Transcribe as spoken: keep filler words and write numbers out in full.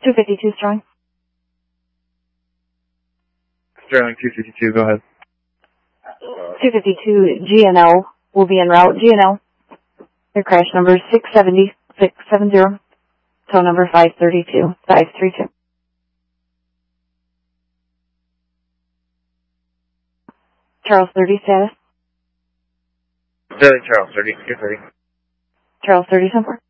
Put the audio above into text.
two fifty-two Sterling. Sterling two fifty-two, go ahead. two fifty-two G N L will be en route. G N L. Your crash number is six seventy, six seventy. Tow number five thirty-two, five thirty-two. Charles thirty status. Sterling Charles thirty, two thirty. Charles thirty, ten four.